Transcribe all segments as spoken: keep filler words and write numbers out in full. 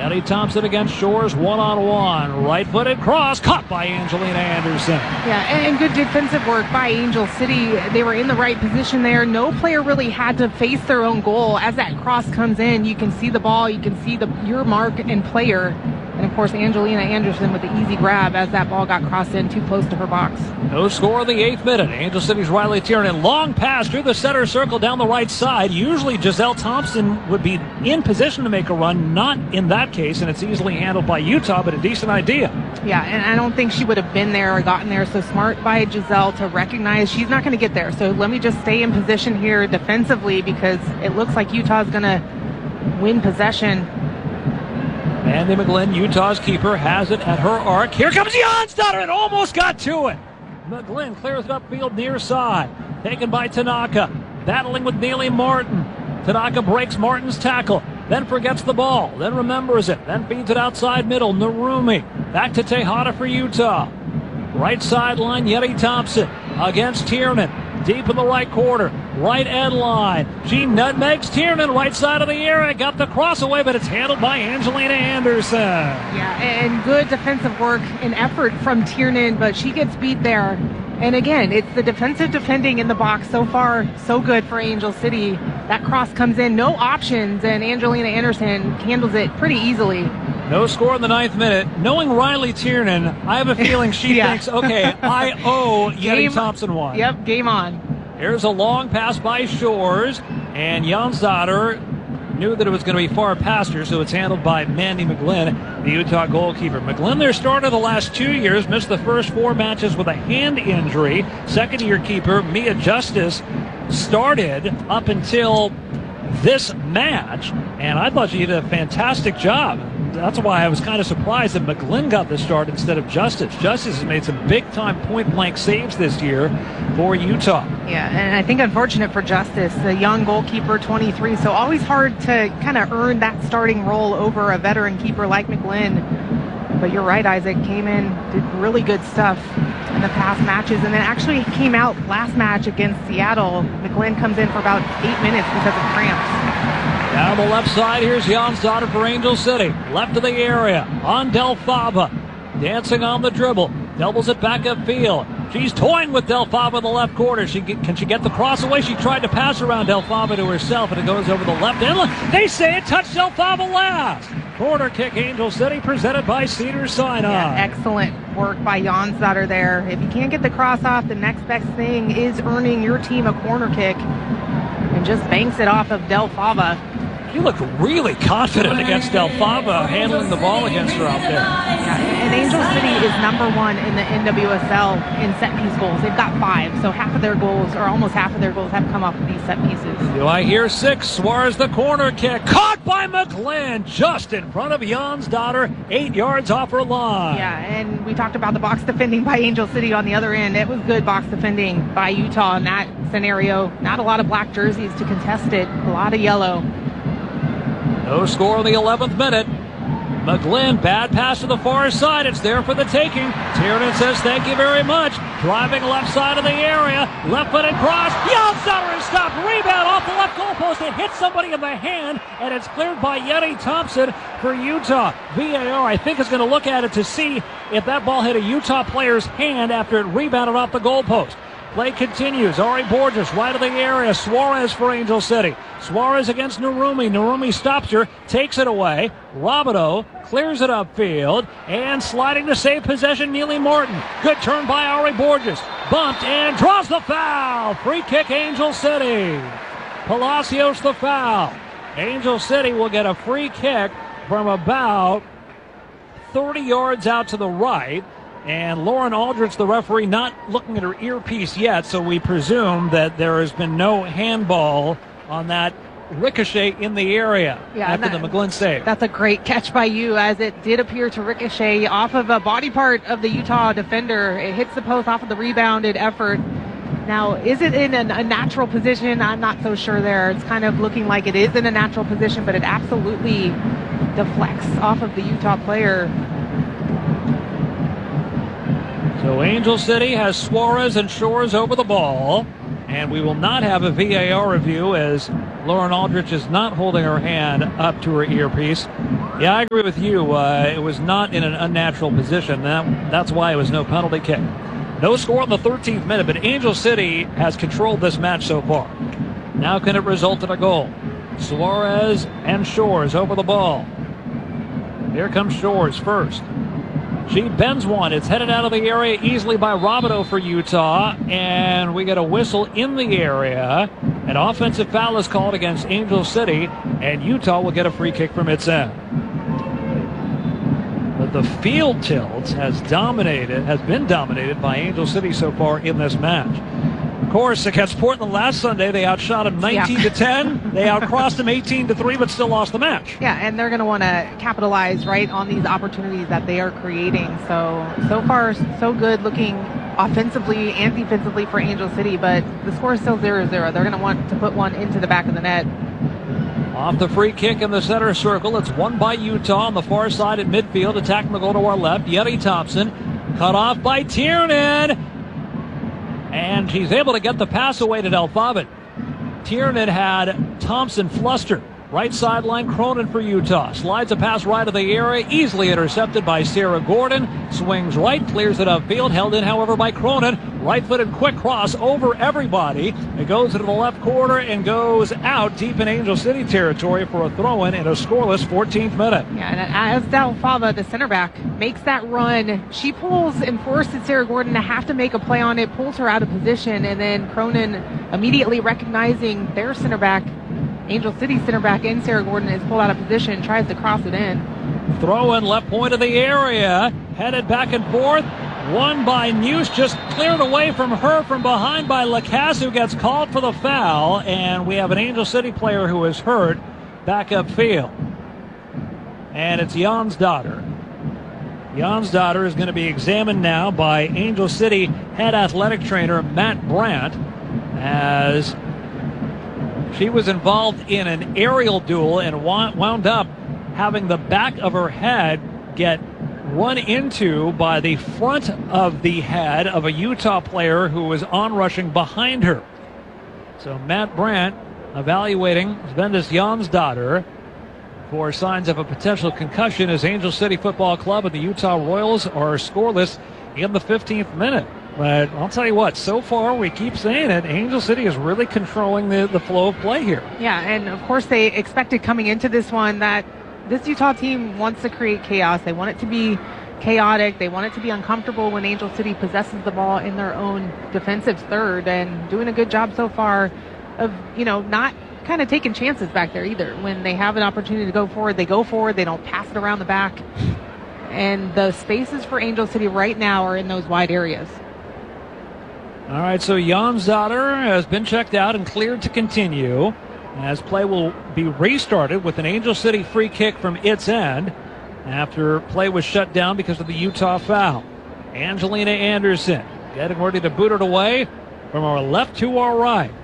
Eddie Thompson against Shores, one-on-one. Right-footed cross, caught by Angelina Anderson. Yeah, and good defensive work by Angel City. They were in the right position there. No player really had to face their own goal. As that cross comes in, you can see the ball, you can see the your mark and player. And, of course, Angelina Anderson with the easy grab as that ball got crossed in too close to her box. No score in the eighth minute. Angel City's Riley Tiernan. Long pass through the center circle down the right side. Usually Giselle Thompson would be in position to make a run. Not in that case, and it's easily handled by Utah, but a decent idea. Yeah, and I don't think she would have been there or gotten there. So smart by Giselle to recognize she's not going to get there. So let me just stay in position here defensively because it looks like Utah's going to win possession. Mandy McGlynn, Utah's keeper, has it at her arc. Here comes Jonsdottir. It almost got to it. McGlynn clears it upfield near side. Taken by Tanaka. Battling with Neely Martin. Tanaka breaks Martin's tackle. Then forgets the ball. Then remembers it. Then feeds it outside middle. Narumi. Back to Tejada for Utah. Right sideline, Yeti Thompson against Tiernan. Deep in the right quarter. Right end line. She nutmegs Tiernan right side of the area. Got the cross away, but it's handled by Angelina Anderson. Yeah, and good defensive work and effort from Tiernan, but she gets beat there. And again, it's the defensive defending in the box. So far, so good for Angel City. That cross comes in, no options, and Angelina Anderson handles it pretty easily. No score in the ninth minute. Knowing Riley Tiernan, I have a feeling she yeah. thinks, okay, I owe Yeti Thompson one. Yep, game on. Here's a long pass by Shores, and Jonsdottir knew that it was going to be far past her, so it's handled by Mandy McGlynn, the Utah goalkeeper. McGlynn, their starter the last two years, missed the first four matches with a hand injury. Second-year keeper, Mia Justice, started up until this match, and I thought she did a fantastic job. That's why I was kind of surprised that McGlynn got the start instead of Justice. Justice has made some big-time point-blank saves this year for Utah. Yeah, and I think unfortunate for Justice, the young goalkeeper, twenty-three, so always hard to kind of earn that starting role over a veteran keeper like McGlynn. But you're right, Isaac, came in, did really good stuff in the past matches, and then actually came out last match against Seattle. McGlynn comes in for about eight minutes because of cramps. Down the left side, here's Jonsdottir for Angel City. Left of the area, on Del Fava. Dancing on the dribble. Doubles it back upfield. She's toying with Del Fava in the left corner. She get, Can she get the cross away? She tried to pass around Del Fava to herself, and it goes over the left end. They say it touched Del Fava last. Corner kick, Angel City, presented by Cedars-Sinai. Yeah, excellent work by Jonsdottir there. If you can't get the cross off, the next best thing is earning your team a corner kick, and just banks it off of Del Fava. You look really confident against Del Fava, handling the ball against her out there. Yeah, and Angel City is number one in the N W S L in set piece goals. They've got five, so half of their goals, or almost half of their goals, have come off of these set pieces. Do I hear six? Suarez the corner kick, caught by McGlynn, just in front of Jonsdottir, eight yards off her line. Yeah, and we talked about the box defending by Angel City on the other end. It was good box defending by Utah in that scenario. Not a lot of black jerseys to contest it, a lot of yellow. No score in the eleventh minute. McGlynn, bad pass to the far side. It's there for the taking. Tiernan says thank you very much. Driving left side of the area. Left-footed cross. Jonsdottir is stopped. Rebound off the left goalpost. It hits somebody in the hand, and it's cleared by Yeti Thompson for Utah. V A R, I think, is going to look at it to see if that ball hit a Utah player's hand after it rebounded off the goalpost. Play continues. Ari Borges right of the area. Suarez for Angel City. Suarez against Narumi. Narumi stops her, takes it away. Robideau clears it upfield, and sliding to save possession, Neely Martin. Good turn by Ari Borges. Bumped and draws the foul. Free kick, Angel City. Palacios the foul. Angel City will get a free kick from about thirty yards out to the right. And Lauren Aldrich, the referee, not looking at her earpiece yet, so we presume that there has been no handball on that ricochet in the area yeah, after that, the McGlynn save. That's a great catch by you, as it did appear to ricochet off of a body part of the Utah defender. It hits the post off of the rebounded effort. Now, is it in a, a natural position? I'm not so sure there. It's kind of looking like it is in a natural position, but it absolutely deflects off of the Utah player. So Angel City has Suarez and Shores over the ball, and we will not have a V A R review as Lauren Aldrich is not holding her hand up to her earpiece. Yeah, I agree with you. Uh, it was not in an unnatural position. That, that's why it was no penalty kick. No score in the thirteenth minute, but Angel City has controlled this match so far. Now can it result in a goal? Suarez and Shores over the ball. Here comes Shores first. She bends one. It's headed out of the area easily by Robideau for Utah. And we get a whistle in the area. An offensive foul is called against Angel City. And Utah will get a free kick from its end. But the field tilt has dominated, has been dominated by Angel City so far in this match. Of course, against Portland last Sunday, they outshot them nineteen to ten. They outcrossed them eighteen to three, but still lost the match. Yeah, and they're going to want to capitalize right on these opportunities that they are creating. So, so far, so good looking offensively and defensively for Angel City, but the score is still zero zero. They're going to want to put one into the back of the net. Off the free kick in the center circle. It's won by Utah on the far side at midfield, attacking the goal to our left. Yeti Thompson, cut off by Tiernan. And she's able to get the pass away to Delfavit. Tiernan had Thompson flustered. Right sideline, Cronin for Utah. Slides a pass right of the area, easily intercepted by Sarah Gordon. Swings right, clears it upfield. Held in, however, by Cronin. Right-footed quick cross over everybody. It goes into the left corner and goes out deep in Angel City territory for a throw-in in a scoreless fourteenth minute. Yeah, and as Delfava, the center back, makes that run, she pulls and forces Sarah Gordon to have to make a play on it, pulls her out of position, and then Cronin, immediately recognizing their center back, Angel City center back in Sarah Gordon, is pulled out of position, tries to cross it in. Throw in left point of the area, headed back and forth. Won by News, just cleared away from her from behind by Lacasse, who gets called for the foul. And we have an Angel City player who is hurt back upfield. And it's Jonsdottir. Jonsdottir is going to be examined now by Angel City head athletic trainer Matt Brandt, as she was involved in an aerial duel and wound up having the back of her head get run into by the front of the head of a Utah player who was onrushing behind her. So Matt Brandt evaluating Svendis Jonsdottir for signs of a potential concussion, as Angel City Football Club and the Utah Royals are scoreless in the fifteenth minute. But I'll tell you what, so far, we keep saying it, Angel City is really controlling the, the flow of play here. Yeah, and of course they expected coming into this one that this Utah team wants to create chaos. They want it to be chaotic. They want it to be uncomfortable when Angel City possesses the ball in their own defensive third, and doing a good job so far of, you know, not kind of taking chances back there either. When they have an opportunity to go forward, they go forward. They don't pass it around the back. And the spaces for Angel City right now are in those wide areas. All right, so Jonsdottir has been checked out and cleared to continue, as play will be restarted with an Angel City free kick from its end after play was shut down because of the Utah foul. Angelina Anderson getting ready to boot it away from our left to our right.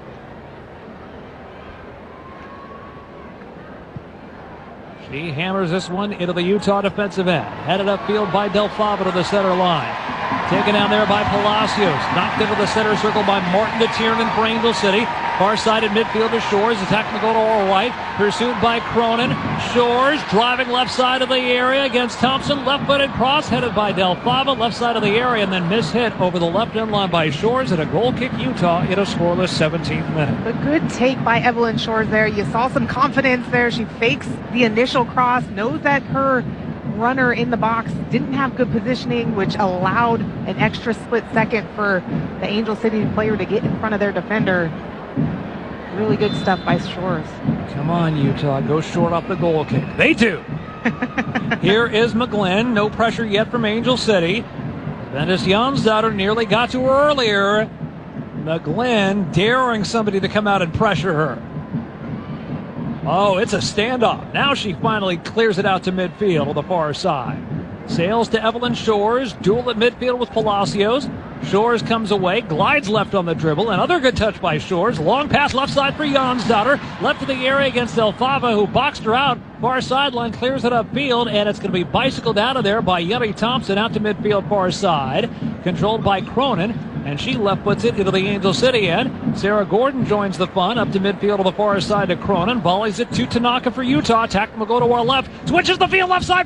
She hammers this one into the Utah defensive end. Headed upfield by Delfava to the center line. Taken down there by Palacios. Knocked into the center circle by Martin to Tiernan for Angel City. Far side at midfield to Shores. Attacking the goal to our right. Pursued by Cronin. Shores driving left side of the area against Thompson. Left-footed cross headed by Delfava. Left side of the area, and then mishit over the left end line by Shores. And a goal kick Utah in a scoreless seventeenth minute. A good take by Evelyn Shores there. You saw some confidence there. She fakes the initial cross. Knows that her runner in the box didn't have good positioning, which allowed an extra split second for the Angel City player to get in front of their defender. Really good stuff by Shores. Come on, Utah. Go short off the goal kick. They do. Here is McGlynn. No pressure yet from Angel City. Svendis Jonsdottir nearly got to her earlier. McGlynn daring somebody to come out and pressure her. Oh, it's a standoff. Now she finally clears it out to midfield on the far side. Sails to Evelyn Shores. Duel at midfield with Palacios. Shores comes away, glides left on the dribble. Another good touch by Shores. Long pass left side for Jonsdottir. Left of the area against Delfava, who boxed her out. Far sideline, clears it upfield, and it's going to be bicycled out of there by Yeti Thompson out to midfield far side. Controlled by Cronin. and she left puts it into the Angel City end. Sarah Gordon joins the fun up to midfield on the far side to Cronin. Volleys it to Tanaka for Utah. Takuma go to our left. Switches the field left side.